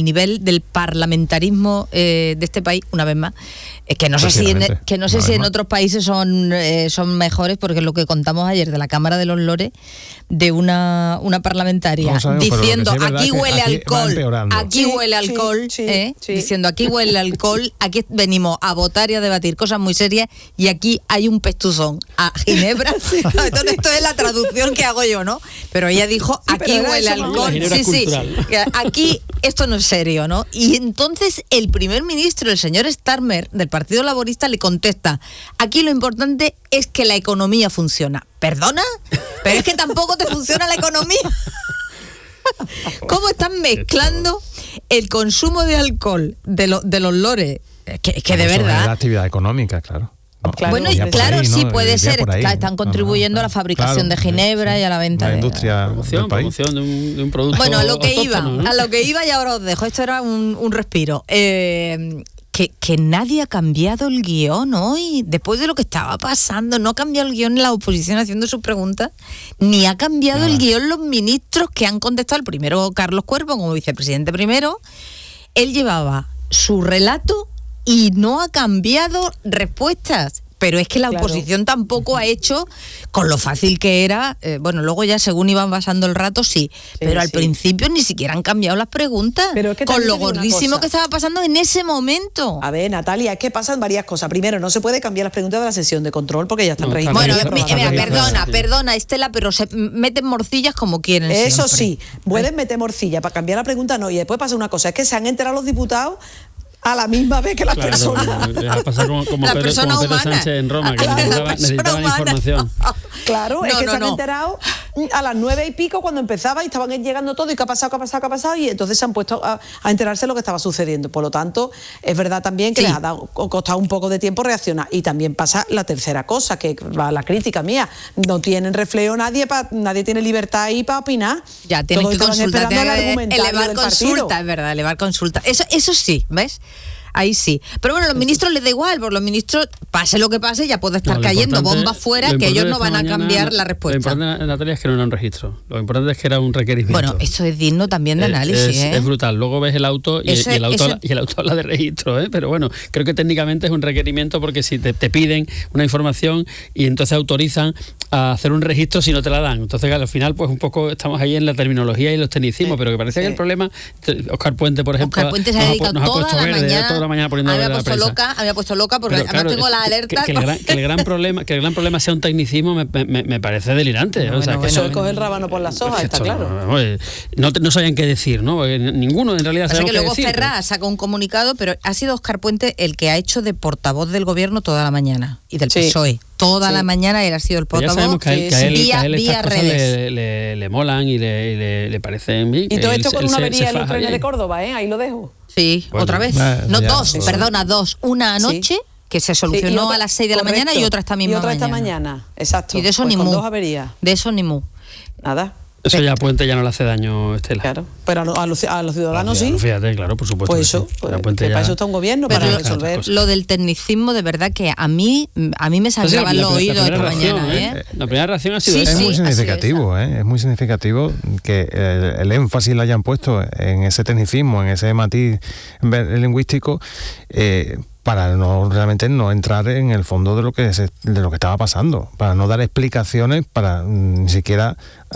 el nivel del parlamentarismo de este país, una vez más, que no sé si en otros países son mejores, porque es lo que contamos ayer de la Cámara de los Lores, de una parlamentaria diciendo aquí huele alcohol, diciendo aquí huele alcohol, aquí venimos a votar y a debatir cosas muy serias y aquí hay un pestuzón a Ginebra. Entonces esto es la traducción que hago yo, ¿no? Pero ella dijo aquí huele alcohol, aquí esto no es serio, ¿no? Y entonces el primer ministro, el señor Starmer del Partido Laborista, le contesta: aquí lo importante es que la economía funciona. ¿Perdona? Pero es que tampoco te funciona la economía. ¿Cómo están mezclando el consumo de alcohol de los lores? Que de verdad. La actividad económica, claro. Bueno, claro, sí puede ser. Están contribuyendo a la fabricación de Ginebra y a la venta de industria, promoción de un producto. Bueno, a lo que iba y ahora os dejo. Esto era un respiro. Que nadie ha cambiado el guión hoy, después de lo que estaba pasando. No ha cambiado el guión la oposición haciendo sus preguntas, ni ha cambiado el guión los ministros que han contestado. El primero, Carlos Cuervo, como vicepresidente primero, él llevaba su relato y no ha cambiado respuestas. Pero es que la oposición tampoco ha hecho, con lo fácil que era, luego ya según iban pasando el rato, pero al principio ni siquiera han cambiado las preguntas, pero es que con lo gordísimo que estaba pasando en ese momento. A ver, Natalia, es que pasan varias cosas. Primero, no se puede cambiar las preguntas de la sesión de control porque ya están registradas. Bueno, perdona, Estela, pero se meten morcillas como quieren. Eso siempre. Sí, pueden meter morcilla, para cambiar la pregunta no. Y después pasa una cosa, es que se han enterado los diputados a la misma vez que las personas. Pasa como Pedro Sánchez en Roma, que necesitaban información. Claro, es que se han enterado a las 9 y pico cuando empezaba y estaban llegando todo y qué ha pasado, y entonces se han puesto a enterarse de lo que estaba sucediendo. Por lo tanto, es verdad también que les ha costado un poco de tiempo reaccionar. Y también pasa la tercera cosa, que va la crítica mía. No tienen reflejo nadie tiene libertad ahí para opinar. Ya, tienen que consultar, elevar consulta, es verdad, elevar consulta. Eso sí, ¿ves? Ahí sí. Pero bueno, a los ministros les da igual, porque los ministros, pase lo que pase, ya puede estar cayendo bombas fuera, que ellos no van a cambiar la respuesta. Lo importante, Natalia, es que no era un registro. Lo importante es que era un requerimiento. Bueno, esto es digno también de análisis. Es brutal. Luego ves el auto y el auto habla de registro, pero bueno, creo que técnicamente es un requerimiento, porque si te piden una información y entonces autorizan a hacer un registro si no te la dan. Entonces al final pues un poco estamos ahí en la terminología y los tecnicismos, pero que parece que el problema, Óscar Puente, por ejemplo, se ha dedicado toda la mañana poniendo había puesto loca porque pero, además tengo la alerta. Que el gran problema sea un tecnicismo me parece delirante. Eso es coger el rábano por las hojas, está claro. No sabían qué decir, ¿no? Porque ninguno en realidad sabía qué decir. Luego Ferraz sacó un comunicado, pero ha sido Óscar Puente el que ha hecho de portavoz del gobierno toda la mañana y del PSOE. Toda la mañana él ha sido el portavoz. Ya sabemos que a él estas cosas le molan y le parecen bien. Y todo esto con una avería en el tren de Córdoba, ahí lo dejo. Sí, bueno, otra vez. Dos. Una anoche, que se solucionó a las 6 de la mañana, y otra esta misma mañana. Y otra esta mañana, exacto. Y de eso pues ni con mu. 2 averías. De eso ni mu. Nada. Eso ya a Puente ya no le hace daño, Estela. Claro, pero a los ciudadanos sí. Fíjate, claro, por supuesto. Pues eso, para eso está un gobierno, pero para resolver. Lo del tecnicismo, de verdad que a mí me sangraban los oídos esta mañana. La primera reacción ha sido es muy significativo, es muy significativo que el énfasis lo hayan puesto en ese tecnicismo, en ese matiz lingüístico, para realmente no entrar en el fondo de lo que estaba pasando, para no dar explicaciones, para ni siquiera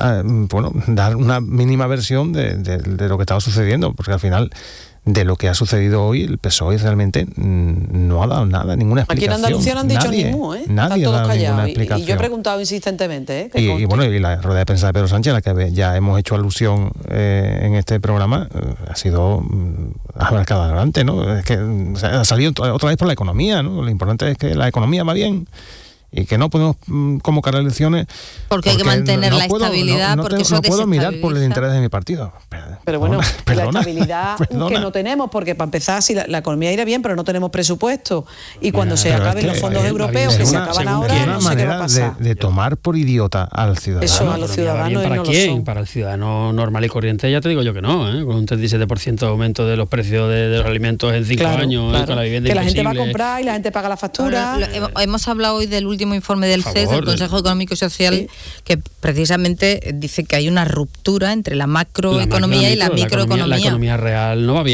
dar una mínima versión de lo que estaba sucediendo, porque al final de lo que ha sucedido hoy el PSOE realmente no ha dado nada, ninguna explicación. Aquí en Andalucía no han dicho ni mu, nadie están todos callados. Y yo he preguntado insistentemente. Y la rueda de prensa de Pedro Sánchez, a la que ya hemos hecho alusión en este programa, ha sido abarcada adelante, ¿no? Es que ha salido otra vez por la economía, ¿no? Lo importante es que la economía va bien y que no podemos convocar elecciones porque hay que mantener la estabilidad, porque eso no puedo mirar por el interés de mi partido. Pero bueno, la estabilidad que no tenemos, porque para empezar, si la economía irá bien, pero no tenemos presupuesto, y cuando se acaben los fondos europeos, que se acaban ahora, no sé qué va a pasar. De tomar por idiota al ciudadano. Eso, a los ciudadanos. ¿Para quién? Para el ciudadano normal y corriente, ya te digo yo que no, con un 37% de aumento de los precios de los alimentos en 5 años, con la vivienda que la gente va a comprar y la gente paga la factura. Hemos hablado hoy del último informe del CES, del Consejo Económico y Social, que precisamente dice que hay una ruptura entre la macroeconomía y la microeconomía. La economía real no va bien.